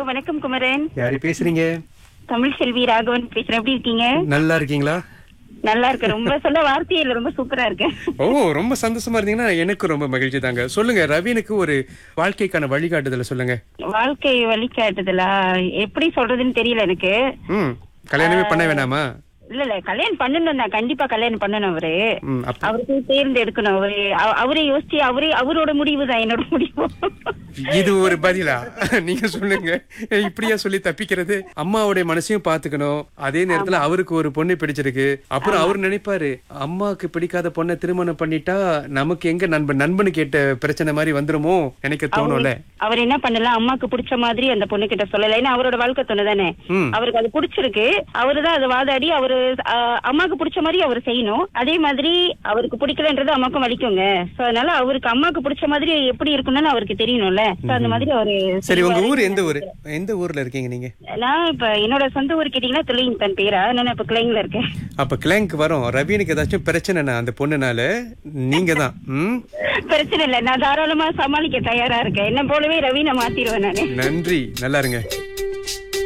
வணக்கம் குமரன். யாரு பேசுறீங்க? தமிழ் செல்வி ராகவன் பேசுறேன். எப்படி இருக்கீங்க? நல்லா இருக்கீங்களா? நல்லா இருக்கு. ரொம்ப சொல்ல வார்த்தையே இல்ல, ரொம்ப சூப்பரா இருக்கு. ரொம்ப சந்தோஷமா இருந்தீங்கன்னா எனக்கு ரொம்ப மகிழ்ச்சி தாங்க. சொல்லுங்க, ரவீனுக்கு ஒரு வாழ்க்கைக்கான வழிகாட்டுதலை சொல்லுங்க. வாழ்க்கை வழிகாட்டுதலா எப்படி சொல்றதுன்னு தெரியல எனக்கு. கல்யாணமே பண்ண வேணாமா? இல்ல கல்யாணம் பண்ணணும் தான், கண்டிப்பா கல்யாணம் பண்ணணும். அவருக்கு தேர்ந்து எடுக்கணும். அவரே யோசிச்சு அவரோட முடிவு தான் என்னோட முடிவு. இது ஒரு பதிலா? நீங்க சொல்லுங்க. இப்படியா சொல்லி தப்பிக்கிறது? அம்மாவுடைய மனசையும் பாத்துக்கணும், அதே நேரத்துல அவருக்கு ஒரு பொண்ணு பிடிச்சிருக்கு. அப்புறம் அவர் நினைப்பாரு, அம்மாவுக்கு பிடிக்காத பொண்ணை திருமணம் பண்ணிட்டா நமக்கு எங்க நண்பனு கேட்ட பிரச்சனை மாதிரி வந்துருமோ எனக்கு தோணும்ல. அவர் என்ன பண்ணலாம், அம்மாக்கு பிடிச்ச மாதிரி அந்த பொண்ணு கிட்ட சொல்லல. ஏன்னா அவரோட வாழ்க்கை துணை தானே, அவருக்கு அது பிடிச்சிருக்கு. அவருதான் அதை வாதாடி அவரு அம்மாக்கு பிடிச்ச மாதிரி அவர் செய்யணும். அதே மாதிரி அவருக்கு பிடிக்கலன்றது அம்மாக்கும் வலிக்குங்க. அதனால அவருக்கு அம்மாக்கு பிடிச்ச மாதிரி எப்படி இருக்கணும்னு அவருக்கு தெரியணும்ல. அந்த மாதிரி அவரு. சரி, உங்க ஊர் எந்த ஊரு? எந்த ஊர்ல இருக்கீங்க நீங்க? நான் இப்ப என்னோட சொந்த ஊர் கேட்டீங்கன்னா கிளைங் தன் பேரா. நான் இப்ப கிளைங்ல இருக்கேன். அப்ப கிளைங்க்கு வரும். ரவீனுக்கு ஏதாச்சும் பிரச்சனைனா அந்த பொண்ணுனால நீங்க தான். பிரச்சனை இல்ல, நான் தாராளமா சமாளிக்க தயாரா இருக்கேன். என்ன போலவே ரவீனை மாத்திடுவேன் நானு. நன்றி, நல்லா இருங்க.